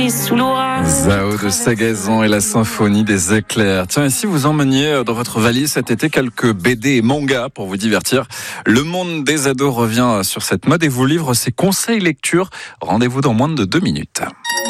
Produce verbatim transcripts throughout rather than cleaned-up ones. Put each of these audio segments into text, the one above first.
Sous l'orage. Zao de Sagazan et la symphonie des éclairs. Tiens, et si vous emmeniez dans votre valise cet été quelques B D et mangas pour vous divertir, Le Monde des ados revient sur cette mode et vous livre ses conseils lecture. Rendez-vous dans moins de deux minutes.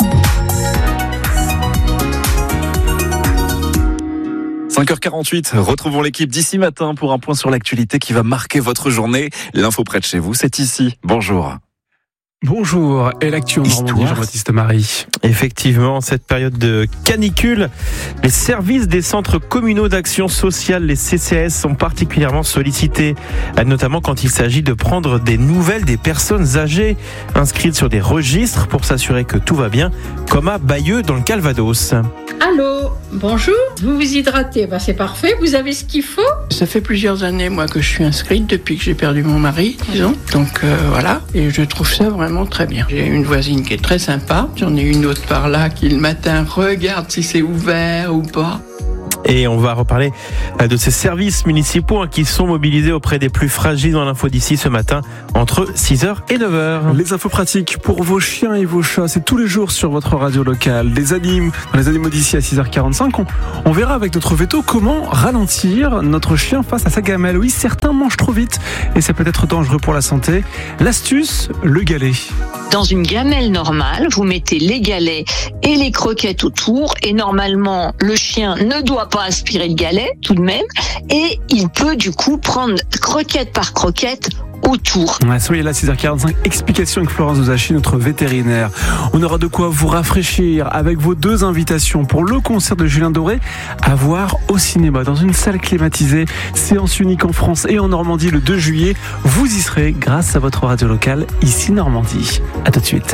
cinq heures quarante-huit, retrouvons l'équipe d'ici matin pour un point sur l'actualité qui va marquer votre journée. L'info près de chez vous, c'est ici. Bonjour. Bonjour, et l'actu en Normandie, Jean-Baptiste Marie. Effectivement, cette période de canicule, les services des centres communaux d'action sociale, les C C S, sont particulièrement sollicités, notamment quand il s'agit de prendre des nouvelles des personnes âgées inscrites sur des registres pour s'assurer que tout va bien, comme à Bayeux dans le Calvados. Allô, bonjour, vous vous hydratez, ben c'est parfait, vous avez ce qu'il faut. Ça fait plusieurs années, moi, que je suis inscrite depuis que j'ai perdu mon mari, disons. Donc euh, voilà, et je trouve ça vraiment très bien. J'ai une voisine qui est très sympa, j'en ai une autre par là qui le matin regarde si c'est ouvert ou pas. Et on va reparler de ces services municipaux qui sont mobilisés auprès des plus fragiles dans l'info d'ici ce matin entre six heures et neuf heures. Les infos pratiques pour vos chiens et vos chats, c'est tous les jours sur votre radio locale. Des animes, dans les animaux d'ici à six heures quarante-cinq, on, on verra avec notre veto comment ralentir notre chien face à sa gamelle. Oui, certains mangent trop vite et c'est peut-être dangereux pour la santé. L'astuce, le galet. Dans une gamelle normale, vous mettez les galets et les croquettes autour et normalement, le chien ne doit pas aspirer le galet tout de même et il peut du coup prendre croquette par croquette autour. Ouais, soyez là, six heures quarante-cinq, explication avec Florence Ozachi, notre vétérinaire. On aura de quoi vous rafraîchir avec vos deux invitations pour le concert de Julien Doré à voir au cinéma dans une salle climatisée, séance unique en France et en Normandie le deux juillet. Vous y serez grâce à votre radio locale ici Normandie. À tout de suite.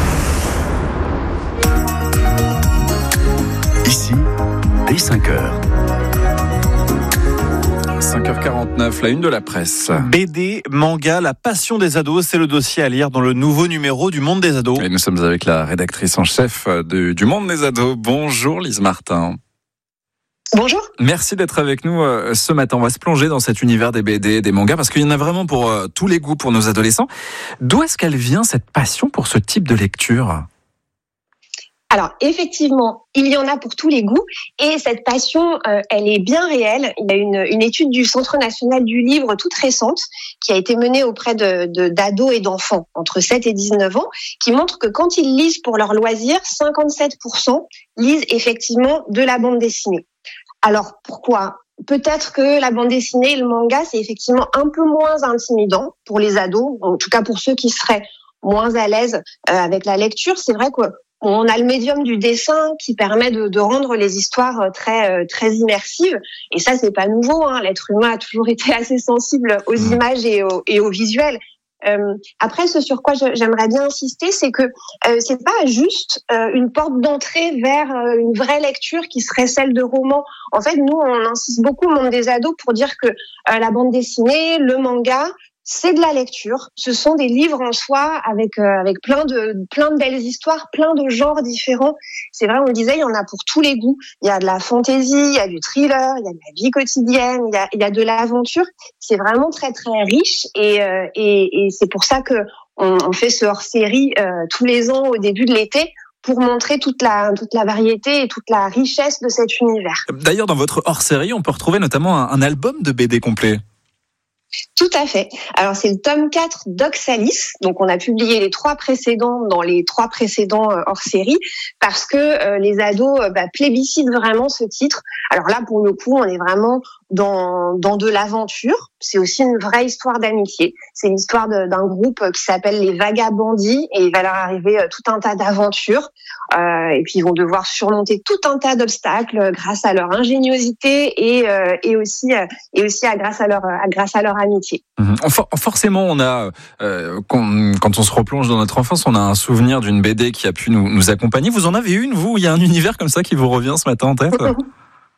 Ici, dès cinq heures. cinq heures quarante-neuf, la une de la presse. B D, manga, la passion des ados, c'est le dossier à lire dans le nouveau numéro du Monde des ados. Et nous sommes avec la rédactrice en chef de, du Monde des ados. Bonjour Lise Martin. Bonjour. Merci d'être avec nous euh, ce matin. On va se plonger dans cet univers des B D, des mangas, parce qu'il y en a vraiment pour euh, tous les goûts pour nos adolescents. D'où est-ce qu'elle vient cette passion pour ce type de lecture ? Alors effectivement, il y en a pour tous les goûts et cette passion, euh, elle est bien réelle. Il y a une, une étude du Centre national du livre toute récente qui a été menée auprès de, de, d'ados et d'enfants entre sept et dix-neuf ans qui montre que quand ils lisent pour leur loisir, cinquante-sept pour cent lisent effectivement de la bande dessinée. Alors pourquoi ? Peut-être que la bande dessinée et le manga, c'est effectivement un peu moins intimidant pour les ados, en tout cas pour ceux qui seraient moins à l'aise euh, avec la lecture. C'est vrai que on a le médium du dessin qui permet de, de rendre les histoires très très immersives. Et ça, c'est pas nouveau. Hein. L'être humain a toujours été assez sensible aux images et au, et au visuel. Euh, après, ce sur quoi je, j'aimerais bien insister, c'est que euh, c'est pas juste euh, une porte d'entrée vers euh, une vraie lecture qui serait celle de romans. En fait, nous, on insiste beaucoup au monde des ados pour dire que euh, la bande dessinée, le manga, c'est de la lecture. Ce sont des livres en soi avec euh, avec plein de plein de belles histoires, plein de genres différents. C'est vrai, on le disait, il y en a pour tous les goûts. Il y a de la fantaisie, il y a du thriller, il y a de la vie quotidienne, il y a il y a de l'aventure. C'est vraiment très très riche et euh, et, et c'est pour ça que on, on fait ce hors-série euh, tous les ans au début de l'été pour montrer toute la toute la variété et toute la richesse de cet univers. D'ailleurs, dans votre hors-série, on peut retrouver notamment un, un album de B D complet. Tout à fait. Alors c'est le tome quatre d'Oxalis. Donc on a publié les trois précédents dans les trois précédents euh, hors série parce que euh, les ados euh, bah, plébiscitent vraiment ce titre. Alors là pour le coup on est vraiment dans dans de l'aventure. C'est aussi une vraie histoire d'amitié. C'est l'histoire de, d'un groupe qui s'appelle les Vagabandis et il va leur arriver euh, tout un tas d'aventures. Euh, et puis ils vont devoir surmonter tout un tas d'obstacles grâce à leur ingéniosité et euh, et aussi euh, et aussi à grâce à leur à grâce à leur amitié. Mmh. Forcément, on a euh, quand, quand on se replonge dans notre enfance, on a un souvenir d'une B D qui a pu nous, nous accompagner. Vous en avez une, vous ? Il y a un univers comme ça qui vous revient ce matin en tête ?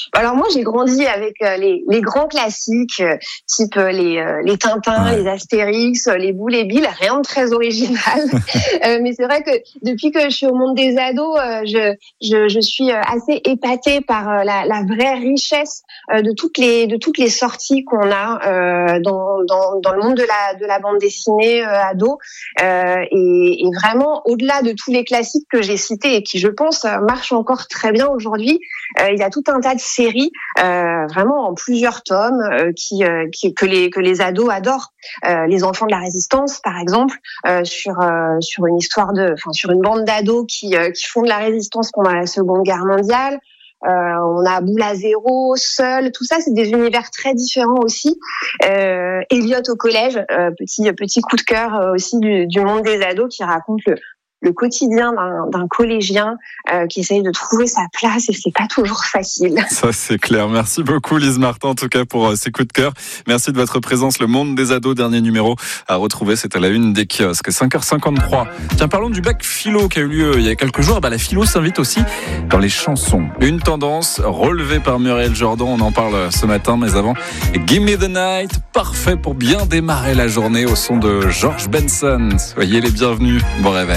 Alors moi, j'ai grandi avec euh, les, les grands classiques, euh, type euh, les, euh, les Tintins, ouais. les Astérix, euh, les Boules et Bill, rien de très original. euh, mais c'est vrai que depuis que je suis au monde des ados, euh, je, je, je suis assez épatée par euh, la, la vraie richesse euh, de toutes les de toutes les sorties qu'on a euh, dans, dans dans le monde de la de la bande dessinée euh, ado. Euh, et, et vraiment, au-delà de tous les classiques que j'ai cités et qui, je pense, marchent encore très bien aujourd'hui, euh, il y a tout un tas de séries, euh, vraiment en plusieurs tomes, euh, qui, euh, qui que les que les ados adorent. Euh, les Enfants de la Résistance, par exemple, euh, sur euh, sur une histoire de, enfin sur une bande d'ados qui euh, qui font de la résistance pendant la Seconde Guerre mondiale. Euh, on a Boule à zéro, Seul, tout ça, c'est des univers très différents aussi. Euh, Elliot au collège, euh, petit petit coup de cœur euh, aussi du, du monde des ados, qui raconte le le quotidien d'un, d'un collégien euh, qui essaye de trouver sa place, et c'est pas toujours facile. Ça, c'est clair. Merci beaucoup, Lise Martin, en tout cas, pour euh, ces coups de cœur. Merci de votre présence. Le monde des ados, dernier numéro à retrouver, c'est à la une des kiosques. cinq heures cinquante-trois. Tiens, parlons du bac philo qui a eu lieu il y a quelques jours. Bah, la philo s'invite aussi dans les chansons. Une tendance relevée par Muriel Jordan. On en parle ce matin, mais avant, Give Me the Night, parfait pour bien démarrer la journée au son de George Benson. Soyez les bienvenus. Bon réveil.